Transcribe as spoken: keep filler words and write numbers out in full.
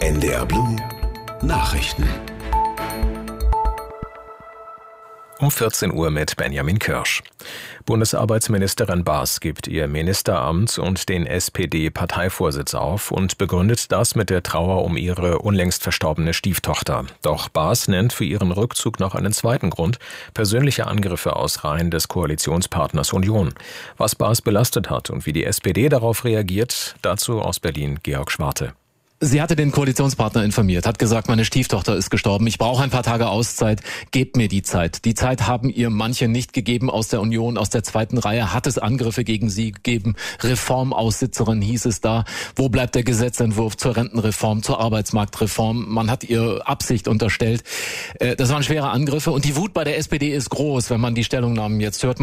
N D R Blue Nachrichten. Um vierzehn Uhr mit Benjamin Kirsch. Bundesarbeitsministerin Baas gibt ihr Ministeramt und den S P D-Parteivorsitz auf und begründet das mit der Trauer um ihre unlängst verstorbene Stieftochter. Doch Baas nennt für ihren Rückzug noch einen zweiten Grund: persönliche Angriffe aus Reihen des Koalitionspartners Union. Was Baas belastet hat und wie die S P D darauf reagiert, dazu aus Berlin Georg Schwarte. Sie hatte den Koalitionspartner informiert, hat gesagt, meine Stieftochter ist gestorben, ich brauche ein paar Tage Auszeit, gebt mir die Zeit. Die Zeit haben ihr manche nicht gegeben aus der Union, aus der zweiten Reihe hat es Angriffe gegen sie gegeben. Reformaussitzerin hieß es da. Wo bleibt der Gesetzentwurf zur Rentenreform, zur Arbeitsmarktreform? Man hat ihr Absicht unterstellt. Das waren schwere Angriffe und die Wut bei der S P D ist groß, wenn man die Stellungnahmen jetzt hört.